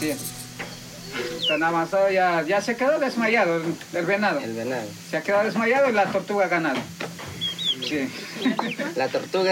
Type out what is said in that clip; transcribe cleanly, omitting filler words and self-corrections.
Sí. Tan avanzado ya se quedó desmayado el venado. El venado. Se ha quedado desmayado y la tortuga ha ganado. Sí. La tortuga